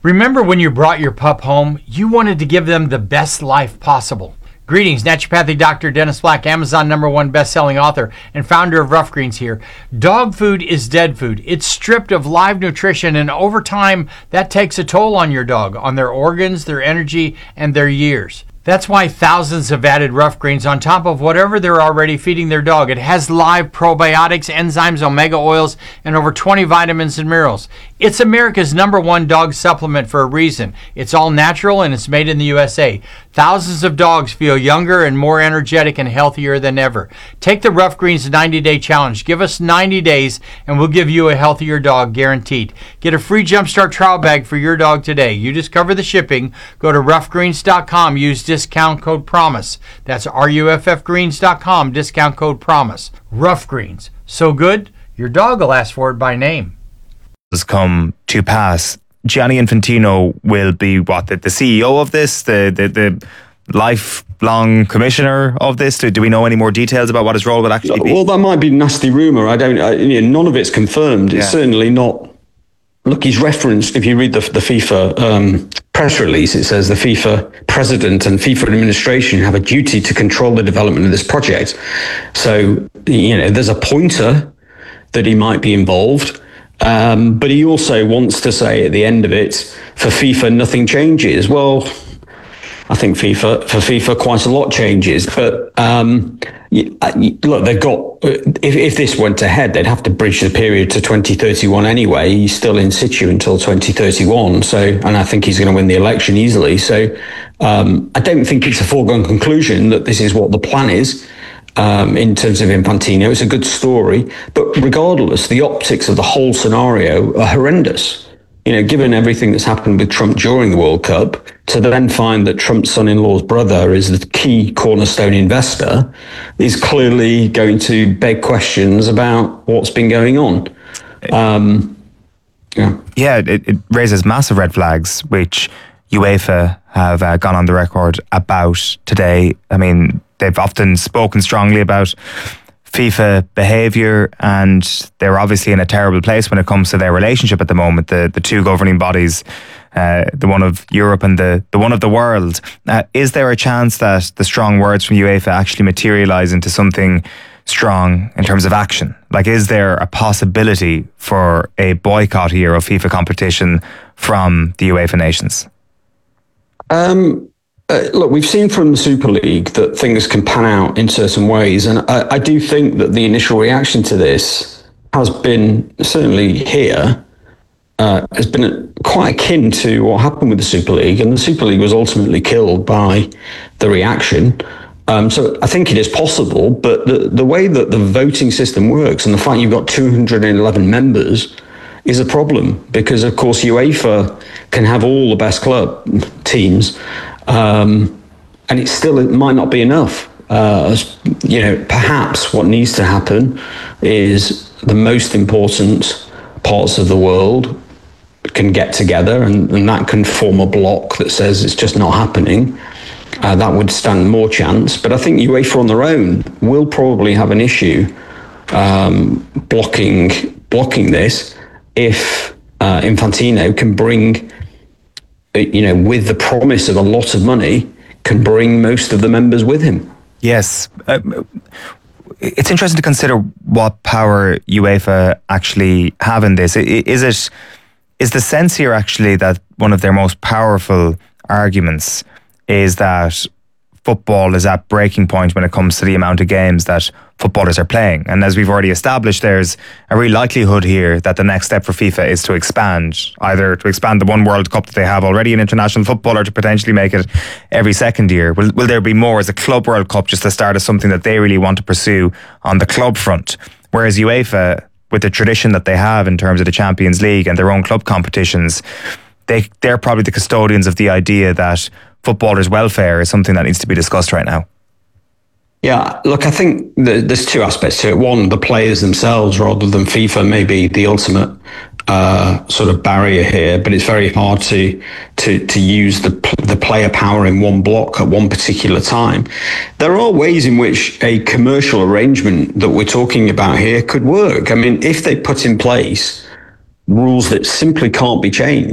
Remember when you brought your pup home, you wanted to give them the best life possible. Greetings, naturopathic Dr. Dennis Black, Amazon #1 best-selling author and founder of Rough Greens here. Dog food is dead food. It's stripped of live nutrition, and over time, that takes a toll on your dog, on their organs, their energy, and their years. That's why thousands have added Rough Greens on top of whatever they're already feeding their dog. It has live probiotics, enzymes, omega oils, and over 20 vitamins and minerals. It's America's #1 dog supplement for a reason. It's all natural and it's made in the USA. Thousands of dogs feel younger and more energetic and healthier than ever. Take the Rough Greens 90-day challenge. Give us 90 days and we'll give you a healthier dog guaranteed. Get a free Jumpstart trial bag for your dog today. You just cover the shipping. Go to roughgreens.com. Use discount code PROMISE. That's ruffgreens.com, discount code PROMISE. Rough Greens. So good, your dog will ask for it by name. Has come to pass. Gianni Infantino will be the CEO of this, the lifelong commissioner of this. Do we know any more details about what his role would actually be? Well, that might be nasty rumour. None of it's confirmed. It's certainly not. Look, he's referenced, if you read the FIFA press release, it says the FIFA president and FIFA administration have a duty to control the development of this project. So, there's a pointer that he might be involved. But he also wants to say at the end of it, for FIFA, nothing changes. Well, I think for FIFA, quite a lot changes. But look, they've got, if this went ahead, they'd have to bridge the period to 2031 anyway. He's still in situ until 2031. So, and I think he's going to win the election easily. So I don't think it's a foregone conclusion that this is what the plan is. In terms of Infantino, it's a good story, but regardless, the optics of the whole scenario are horrendous. Given everything that's happened with Trump during the World Cup, to then find that Trump's son-in-law's brother is the key cornerstone investor is clearly going to beg questions about what's been going on. It raises massive red flags, which UEFA have gone on the record about today. I mean, they've often spoken strongly about FIFA behaviour, and they're obviously in a terrible place when it comes to their relationship at the moment, the two governing bodies, the one of Europe and the one of the world. Is there a chance that the strong words from UEFA actually materialise into something strong in terms of action? Like, is there a possibility for a boycott here of FIFA competition from the UEFA nations? Look, we've seen from the Super League that things can pan out in certain ways. And I do think that the initial reaction to this has been, certainly here, has been quite akin to what happened with the Super League. And the Super League was ultimately killed by the reaction. So I think it is possible. But the way that the voting system works and the fact you've got 211 members is a problem, because, of course, UEFA can have all the best club teams. And it might not be enough. Perhaps what needs to happen is the most important parts of the world can get together, and that can form a block that says it's just not happening. That would stand more chance. But I think UEFA on their own will probably have an issue blocking this if Infantino can bring, with the promise of a lot of money, can bring most of the members with him. Yes. It's interesting to consider what power UEFA actually have in this. Is the sense here actually that one of their most powerful arguments is that football is at breaking point when it comes to the amount of games that footballers are playing? And as we've already established, there's a real likelihood here that the next step for FIFA is to expand, either to expand the one World Cup that they have already in international football, or to potentially make it every second year. Will there be more as a Club World Cup, just the start of something that they really want to pursue on the club front? Whereas UEFA, with the tradition that they have in terms of the Champions League and their own club competitions, they're probably the custodians of the idea that footballers' welfare is something that needs to be discussed right now. Yeah, look, I think there's two aspects to it. One, the players themselves, rather than FIFA, may be the ultimate sort of barrier here, but it's very hard to use the player power in one block at one particular time. There are ways in which a commercial arrangement that we're talking about here could work. I mean, if they put in place rules that simply can't be changed,